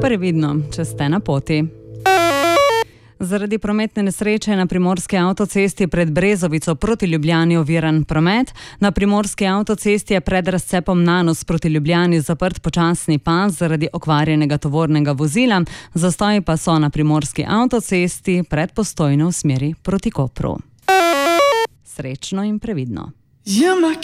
Previdno, če ste na poti. Zaradi prometne nesreče na primorski avtocesti pred Brezovico proti Ljubljani oviran promet. Na primorski avtocesti je pred razcepom Nanos proti Ljubljani zaprt počasni pas zaradi okvarjenega tovornega vozila. Zastoji pa so na primorski avtocesti pred Postojno v smeri proti Kopru. Srečno in previdno.